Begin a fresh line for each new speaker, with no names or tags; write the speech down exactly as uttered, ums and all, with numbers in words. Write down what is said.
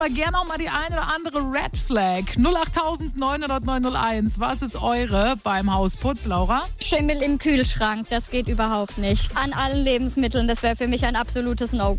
Aber gerne auch mal die ein oder andere Red Flag. null acht neun null null neun null eins. Was ist eure beim Hausputz, Laura?
Schimmel im Kühlschrank, das geht überhaupt nicht. An allen Lebensmitteln, das wäre für mich ein absolutes No-Go.